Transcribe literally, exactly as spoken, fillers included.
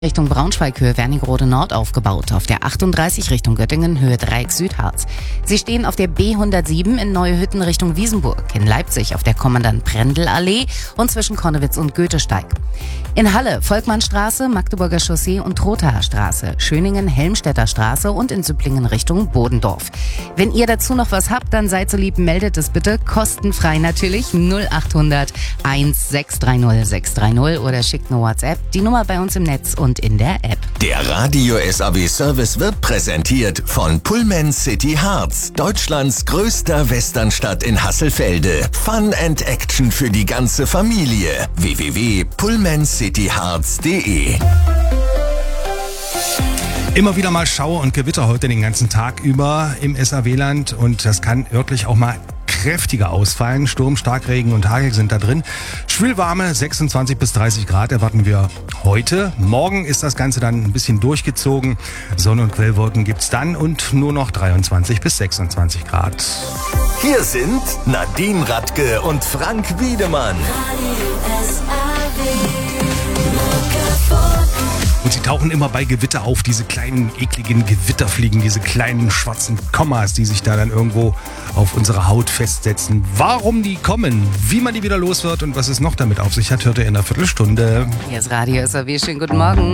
Richtung Braunschweig, Höhe Wernigerode Nord aufgebaut. Auf der achtunddreißig Richtung Göttingen, Höhe Dreieck Südharz. Sie stehen auf der B hundertsieben in Neuhütten Richtung Wiesenburg. In Leipzig auf der Kommandant-Prendl-Allee und zwischen Konnewitz und Goethesteig. In Halle, Volkmannstraße, Magdeburger Chaussee und Trothaer Straße. Schöningen, Helmstedter Straße und in Süpplingen Richtung Bodendorf. Wenn ihr dazu noch was habt, dann seid so lieb, meldet es bitte. Kostenfrei natürlich. null achthundert sechs drei null sechs drei null oder schickt eine WhatsApp. Die Nummer bei uns im Netz und in der App. Der Radio S A W Service wird präsentiert von Pullman City Harz, Deutschlands größter Westernstadt in Hasselfelde. Fun and Action für die ganze Familie. w w w punkt pullman city harz punkt de. Immer wieder mal Schauer und Gewitter heute den ganzen Tag über im S A W-Land und das kann wirklich auch mal kräftiger ausfallen. Sturm, Starkregen und Hagel sind da drin. Schwülwarme sechsundzwanzig bis dreißig Grad erwarten wir heute. Morgen ist das Ganze dann ein bisschen durchgezogen. Sonne- und Quellwolken gibt's dann und nur noch dreiundzwanzig bis sechsundzwanzig Grad. Hier sind Nadine Radke und Frank Wiedemann. Und sie tauchen immer bei Gewitter auf, diese kleinen, ekligen Gewitterfliegen, diese kleinen schwarzen Kommas, die sich da dann irgendwo auf unsere Haut festsetzen. Warum die kommen, wie man die wieder los wird und was es noch damit auf sich hat, hört ihr in einer Viertelstunde. Hier ist Radio S A W. Schönen guten Morgen.